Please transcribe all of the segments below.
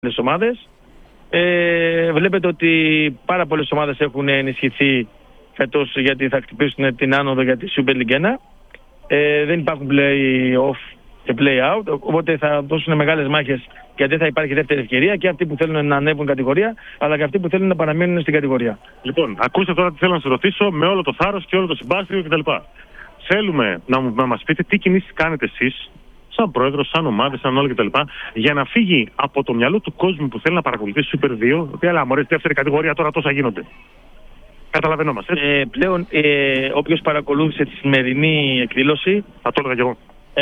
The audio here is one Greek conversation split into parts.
τις ομάδες. Βλέπετε ότι πάρα πολλές ομάδες έχουν ενισχυθεί φέτος γιατί θα χτυπήσουν την άνοδο για τη Super League 1. Δεν υπάρχουν play-off και play-out, οπότε θα δώσουν μεγάλες μάχες γιατί θα υπάρχει δεύτερη ευκαιρία και αυτοί που θέλουν να ανέβουν κατηγορία, αλλά και αυτοί που θέλουν να παραμείνουν στην κατηγορία. Λοιπόν, ακούστε τώρα τι θέλω να σας ρωτήσω με όλο το θάρρος και όλο το συμπάθειο κτλ. Θέλουμε να μας πείτε τι κινήσεις κάνετε εσείς, σαν πρόεδρος, σαν ομάδα, σαν όλοι κτλ. Για να φύγει από το μυαλό του κόσμου που θέλει να παρακολουθήσει Super 2, ότι αλλά μωρέ, δεύτερη κατηγορία τώρα τόσα γίνονται. Καταλαβαίνόμαστε. Πλέον, όποιος παρακολούθησε τη σημερινή εκδήλωση, θα το έλεγα κι εγώ.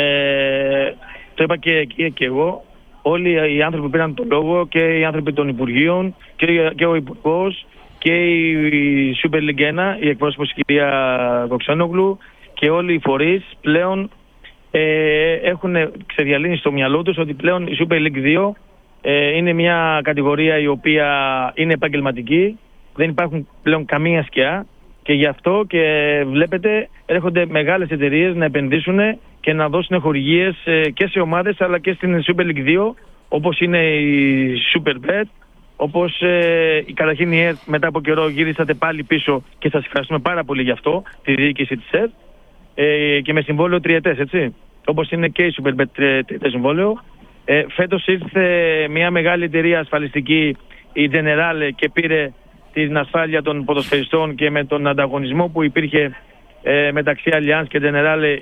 Το είπα και εγώ, όλοι οι άνθρωποι που πήραν τον λόγο και οι άνθρωποι των Υπουργείων και ο Υπουργός και η Super League 1, η εκπρόσωπος η κυρία Βοξένογλου και όλοι οι φορείς πλέον έχουν ξεδιαλύνει στο μυαλό τους ότι πλέον η Super League 2 είναι μια κατηγορία η οποία είναι επαγγελματική, δεν υπάρχουν πλέον καμία σκιά και γι' αυτό και βλέπετε έρχονται μεγάλες εταιρείες να επενδύσουν και να δώσουν χορηγίες και σε ομάδες αλλά και στην Super League 2, όπως είναι η Superbet, όπως καταρχήν η ΕΡΤ μετά από καιρό γύρισατε πάλι πίσω και σας ευχαριστούμε πάρα πολύ γι' αυτό, τη διοίκηση της ΕΡΤ, και με συμβόλαιο τριετές, έτσι, όπως είναι και η Superbet τριετές συμβόλαιο. Φέτος ήρθε μια μεγάλη εταιρεία ασφαλιστική, η Generale, και πήρε την ασφάλεια των ποδοσφαιριστών και με τον ανταγωνισμό που υπήρχε μεταξύ Allianz και Generale,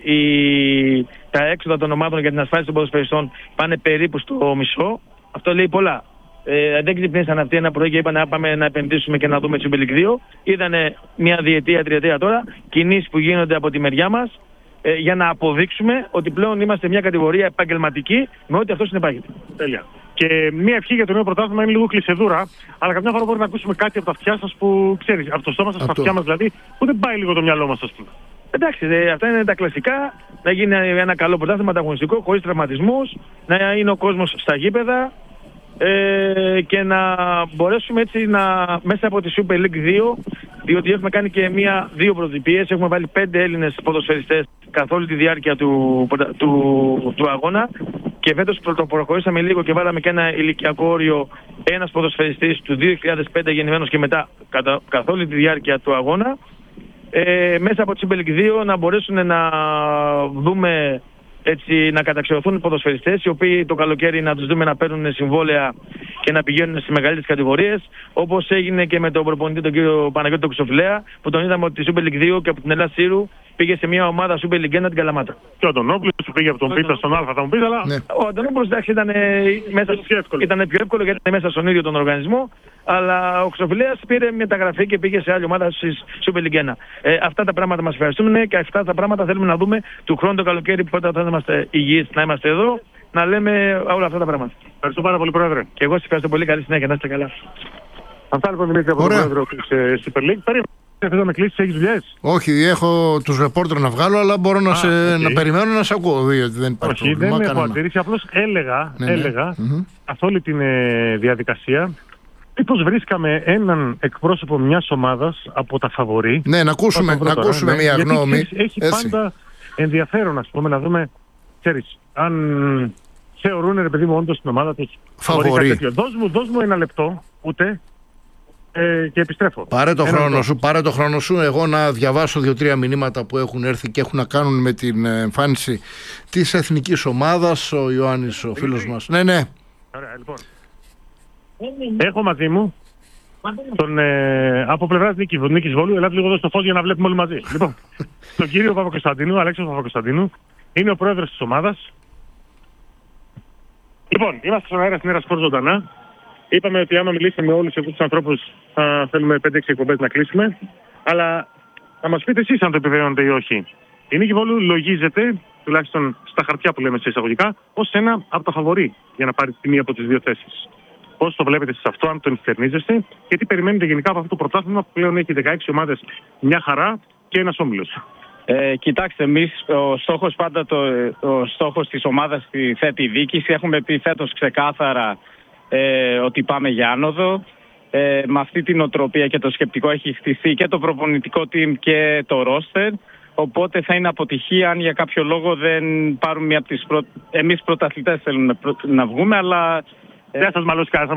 τα έξοδα των ομάδων για την ασφάλεια των ποδοσφαιριστών πάνε περίπου στο μισό. Αυτό λέει πολλά. Δεν ξυπνήσαν αυτοί ένα πρωί και είπαν να πάμε να επενδύσουμε και να δούμε τη Super League 2. Είδανε μια διετία, τριετία τώρα, κινήσεις που γίνονται από τη μεριά μας για να αποδείξουμε ότι πλέον είμαστε μια κατηγορία επαγγελματική με ό,τι αυτό συνεπάγεται. Τέλεια. Και μια ευχή για το νέο πρωτάθλημα είναι λίγο κλεισεδούρα, αλλά καμιά φορά μπορεί να ακούσουμε κάτι από τα αυτιά σας που ξέρεις, από το στόμα σας, από τα αυτιά μας δηλαδή, που δεν πάει λίγο το μυαλό μας, ας πούμε. Εντάξει, αυτά είναι τα κλασικά. Να γίνει ένα καλό πρωτάθλημα ανταγωνιστικό, χωρίς τραυματισμούς, να είναι ο κόσμος στα γήπεδα και να μπορέσουμε έτσι μέσα από τη Super League 2, διότι έχουμε κάνει και δύο πρωτοτυπίες, έχουμε βάλει 5 Έλληνες ποδοσφαιριστές καθ' όλη τη διάρκεια του αγώνα και φέτος το προχωρήσαμε λίγο και βάλαμε και ένα ηλικιακό όριο, ένας ποδοσφαιριστής του 2005 γεννημένος και μετά καθ' όλη τη διάρκεια του αγώνα, μέσα από τη Super League 2 να μπορέσουν να δούμε έτσι, να καταξιωθούν οι ποδοσφαιριστές, οι οποίοι το καλοκαίρι να τους δούμε να παίρνουν συμβόλαια και να πηγαίνουν στις μεγαλύτερες κατηγορίες, όπως έγινε και με τον προπονητή τον κύριο Παναγιώτη τον Χρυσοφυλλαία, που τον είδαμε από τη Super League 2 και από την Ελλάδα Σύρου πήγε σε μια ομάδα Super League 1 την Καλαμάτα. Και ο Αντωνόπουλος που πήγε από τον Πίτα στον Α, θα μου πεις, αλλά. Ναι. Ο Αντωνόπουλος εντάξει ήταν πιο εύκολο γιατί ήταν μέσα στον ίδιο τον οργανισμό, αλλά ο Χρυσοφυλλαίας πήρε μεταγραφή και πήγε σε άλλη ομάδα στη Super League 1. Αυτά τα πράγματα μας ευχαριστούν και αυτά τα πράγματα θέλουμε να δούμε του χρόνου το καλοκαίρι που θα είμαστε υγιείς, να είμαστε εδώ, να λέμε όλα αυτά τα πράγματα. Ευχαριστώ πάρα πολύ, Πρόεδρε. Και εγώ σας ευχαριστώ πολύ. Καλή συνέχεια, να είστε καλά. Αυτά λοιπόν Δημήτρη από τον Πρόεδρο της Super League. Θες να με κλείσεις, έχεις δουλειές? Όχι, έχω τους ρεπόρτερ να βγάλω, αλλά μπορώ να περιμένω να σε ακούω. Δεν υπάρχει πρόβλημα. Όχι, δεν έχω αντίρρηση. Απλώς έλεγα καθ' όλη την διαδικασία, μήπως βρίσκαμε έναν εκπρόσωπο μιας ομάδας από τα φαβορί. Ναι, να ακούσουμε μια γνώμη. Έχει πάντα ενδιαφέρον, ας πούμε, να δούμε, ξέρεις, αν θεωρούν, ρε παιδί μου, όντως την ομάδα τους φαβορί. Δώσ' μου ένα λεπτό, ούτε. Και επιστρέφω. Πάρε το χρόνο σου. Εγώ να διαβάσω 2-3 μηνύματα που έχουν έρθει και έχουν να κάνουν με την εμφάνιση της εθνικής ομάδας. Ο Ιωάννης, ο φίλος μας. Ναι. Ωραία, λοιπόν. Έχω μαζί μου τον από πλευράς Νίκης Βόλου. Ελάτε λίγο εδώ στο φως για να βλέπουμε όλοι μαζί. Λοιπόν, τον κύριο Παπακοσταντίνου, Αλέξανδρο Παπακοσταντίνου, είναι ο πρόεδρος της ομάδας. Λοιπόν, είμαστε στον αέρα στην Έρα Σπορτ ζωντανά. Είπαμε ότι άμα μιλήσουμε με όλους αυτούς τους ανθρώπους θα θέλουμε 5-6 εκπομπές να κλείσουμε. Αλλά θα μας πείτε εσείς αν το επιβεβαιώνετε ή όχι. Η Νίκη Βόλου λογίζεται, τουλάχιστον στα χαρτιά που λέμε σε εισαγωγικά, ως ένα από τα φαβορί για να πάρει τη μία από τις δύο θέσεις. Πώς το βλέπετε σε αυτό, αν το ενστερνίζεστε, και τι περιμένετε γενικά από αυτό το πρωτάθλημα που πλέον έχει 16 ομάδες, μια χαρά και ένας όμιλος? Κοιτάξτε, εμείς ο στόχος της ομάδας τη θέτει η διοίκηση. Έχουμε πει φέτος ξεκάθαρα ότι πάμε για άνοδο. Με αυτή την οτροπία και το σκεπτικό έχει χτιστεί και το προπονητικό team και το roster. Οπότε θα είναι αποτυχία αν για κάποιο λόγο δεν πάρουμε μια από τις εμείς πρωταθλητές θέλουμε να βγούμε, αλλά Δεν θα σας μαλώσει κανένας